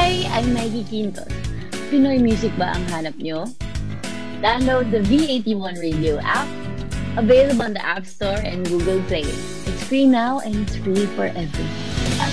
Hi! I'm Maggie Quintos. Pinoy music ba ang hanap nyo? Download the V81 Radio app, available on the App Store and Google Play. It's free now and it's free forever.